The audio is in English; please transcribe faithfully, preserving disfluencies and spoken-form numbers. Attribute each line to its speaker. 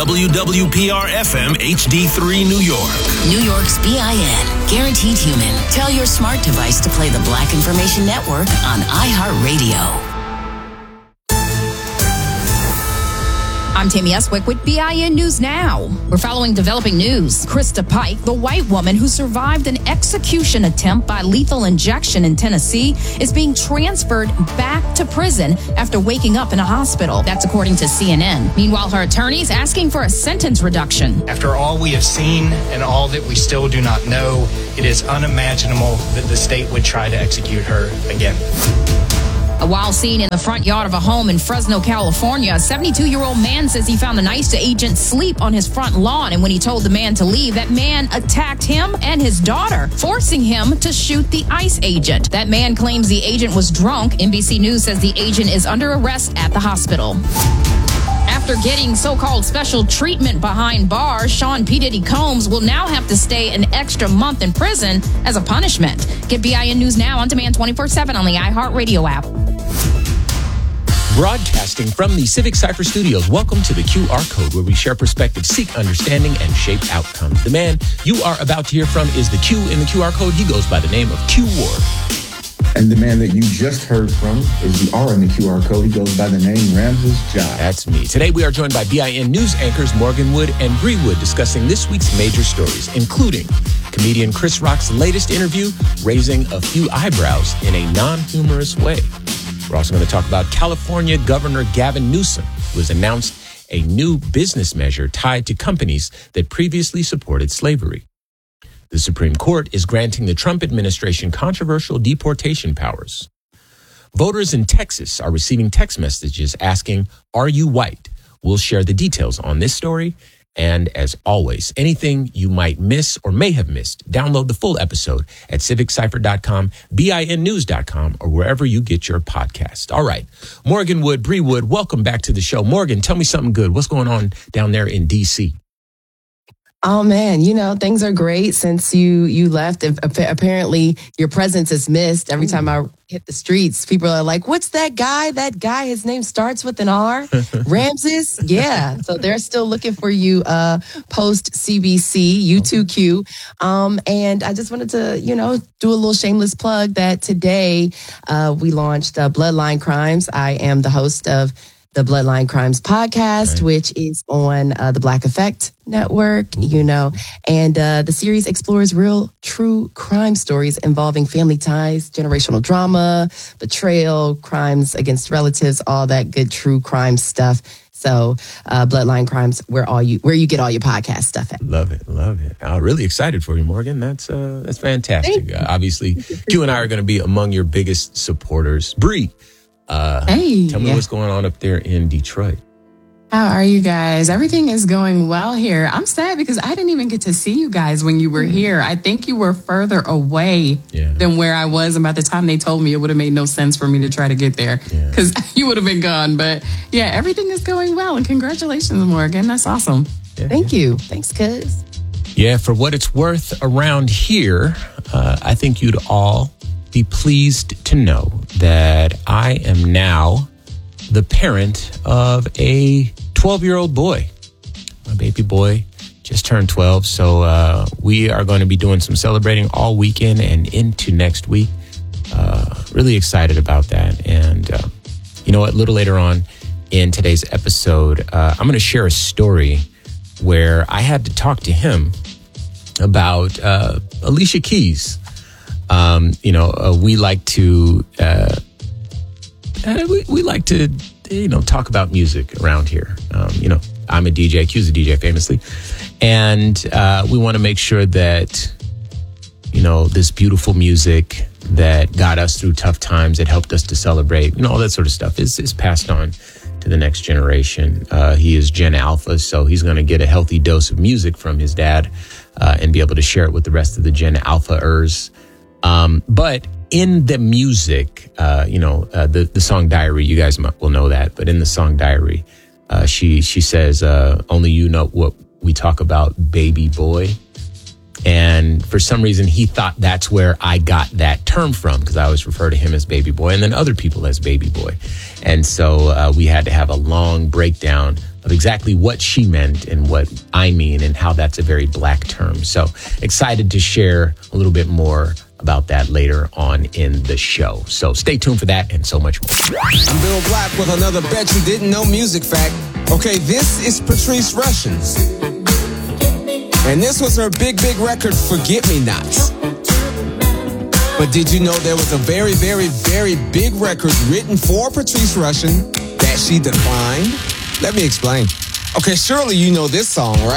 Speaker 1: W W P R F M H D three New York.
Speaker 2: New York's B I N, guaranteed human. Tell your smart device to play the Black Information Network on iHeartRadio.
Speaker 3: I'm Tammy Eswick with B I N News Now. We're following developing news. Krista Pike, the white woman who survived an execution attempt by lethal injection in Tennessee, is being transferred back to prison after waking up in a hospital. That's according to C N N. Meanwhile, her attorney's asking for a sentence reduction.
Speaker 4: After all we have seen and all that we still do not know, it is unimaginable that the state would try to execute her again.
Speaker 3: While seen in the front yard of a home in Fresno, California, a seventy-two-year-old man says he found an ICE agent asleep on his front lawn. And when he told the man to leave, that man attacked him and his daughter, forcing him to shoot the ICE agent. That man claims the agent was drunk. N B C News says the agent is under arrest at the hospital. After getting so-called special treatment behind bars, Sean P. Diddy Combs will now have to stay an extra month in prison as a punishment. Get B I N News Now on demand twenty-four seven on the iHeartRadio app.
Speaker 5: Broadcasting from the Civic Cypher Studios, welcome to the Q R Code, where we share perspective, seek understanding, and shape outcomes. The man you are about to hear from is the Q in the Q R Code. He goes by the name of Q Ward.
Speaker 6: And the man that you just heard from is the R in the Q R Code. He goes by the name Ramses John.
Speaker 5: That's me. Today we are joined by B I N News anchors Morgan Wood and Bree Wood discussing this week's major stories, including comedian Chris Rock's latest interview, raising a few eyebrows in a non-humorous way. We're also going to talk about California Governor Gavin Newsom, who has announced a new business measure tied to companies that previously supported slavery. The Supreme Court is granting the Trump administration controversial deportation powers. Voters in Texas are receiving text messages asking, "Are you white?" We'll share the details on this story. And as always, anything you might miss or may have missed, download the full episode at civic cypher dot com, B I N news dot com, or wherever you get your podcast. All right. Morgan Wood, Bree Wood, welcome back to the show. Morgan, tell me something good. What's going on down there in D C?
Speaker 7: Oh, man, you know, things are great since you you left. Apparently, your presence is missed. Every time I hit the streets, people are like, what's that guy? That guy, his name starts with an R. Ramses? Yeah. So they're still looking for you uh, post C B C, U two Q. Um, and I just wanted to, you know, do a little shameless plug that today uh, we launched uh, Bloodline Crimes. I am the host of the Bloodline Crimes podcast, right, which is on uh, the Black Effect Network, you know, and uh, the series explores real, true crime stories involving family ties, generational drama, betrayal, crimes against relatives, all that good true crime stuff. So, uh, Bloodline Crimes, where all you where you get all your podcast stuff at.
Speaker 5: Love it, love it. I'm really excited for you, Morgan. That's uh, that's fantastic. Uh, obviously, Q and I are going to be among your biggest supporters. Bree. Uh,
Speaker 8: hey,
Speaker 5: tell me
Speaker 8: yeah.
Speaker 5: what's going on up there in Detroit.
Speaker 8: How are you guys? Everything is going well here. I'm sad because I didn't even get to see you guys when you were here. I think you were further away yeah. than where I was. And by the time they told me, it would have made no sense for me to try to get there because yeah. you would have been gone. But yeah, everything is going well. And congratulations, Morgan. That's awesome.
Speaker 7: Yeah, Thank yeah. you. Thanks, cuz.
Speaker 5: Yeah, for what it's worth around here, uh, I think you'd all be pleased to know that I am now the parent of a twelve-year-old boy. My baby boy just turned twelve, so uh, we are going to be doing some celebrating all weekend and into next week. Uh, really excited about that. And uh, you know what? A little later on in today's episode, uh, I'm going to share a story where I had to talk to him about uh, Alicia Keys. Um, you know, uh, we like to, uh, uh, we, we like to, you know, talk about music around here. Um, you know, I'm a D J, Q's a D J famously. And uh, we want to make sure that, you know, this beautiful music that got us through tough times, that helped us to celebrate, you know, all that sort of stuff is, is passed on to the next generation. Uh, he is Gen Alpha, so he's going to get a healthy dose of music from his dad uh, and be able to share it with the rest of the Gen Alpha-ers. Um, but in the music, uh, you know, uh, the, the song Diary, you guys will know that, but in the song Diary, uh, she, she says, uh, only you know what we talk about, baby boy. And for some reason, he thought that's where I got that term from, because I always refer to him as baby boy and then other people as baby boy. And so uh, we had to have a long breakdown of exactly what she meant and what I mean and how that's a very black term. So excited to share a little bit more about that later on in the show. So stay tuned for that and so much more.
Speaker 9: I'm Bill Black with another Bet You Didn't Know music fact. Okay, this is Patrice Rushen. And this was her big, big record, Forget Me Nots. But did you know there was a very, very, very big record written for Patrice Rushen that she declined? Let me explain. Okay, surely you know this song, right?